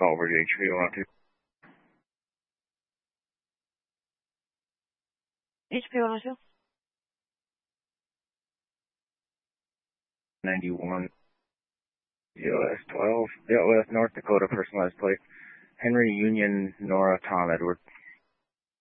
over to HP 102. HP 102. 91. US 12. Yeah, West North Dakota personalized plate. Henry Union Nora Tom Edward.